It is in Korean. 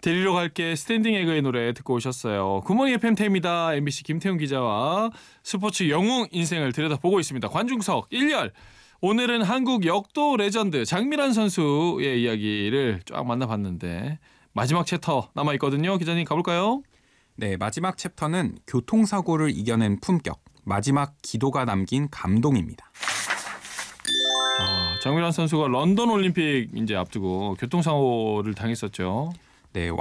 데리러 갈게 스탠딩 에그의 노래 듣고 오셨어요. 굿모닝 FM 태입니다. MBC 김태훈 기자와 스포츠 영웅 인생을 들여다보고 있습니다. 관중석 1열. 오늘은 한국 역도 레전드 장미란 선수의 이야기를 쫙 만나봤는데 마지막 챕터 남아있거든요. 기자님 가볼까요? 네, 마지막 챕터는 교통사고를 이겨낸 품격, 마지막 기도가 남긴 감동입니다. 장미란 선수가 런던 올림픽 이제 앞두고 교통사고를 당했었죠. 네,